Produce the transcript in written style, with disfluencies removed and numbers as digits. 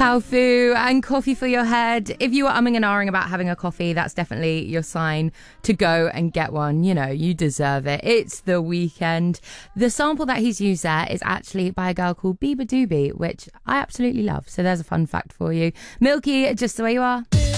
Tao Fu and Coffee for Your Head. If you are umming and ahhing about having a coffee, that's definitely your sign to go and get one. You know, you deserve it. It's the weekend. The sample that he's used there is actually by a girl called Biba Doobie, which I absolutely love. So there's a fun fact for you. Milky, Just the Way You Are.